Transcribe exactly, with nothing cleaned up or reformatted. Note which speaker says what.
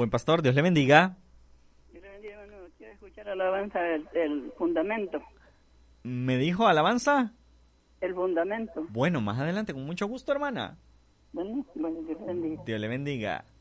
Speaker 1: Buen pastor, Dios le bendiga.
Speaker 2: Dios le bendiga, hermano. Quiero escuchar alabanza del, del fundamento.
Speaker 1: ¿Me dijo alabanza?
Speaker 2: El fundamento.
Speaker 1: Bueno, más adelante, con mucho gusto, hermana.
Speaker 2: Bueno, bueno, Dios le bendiga.
Speaker 1: Dios le bendiga.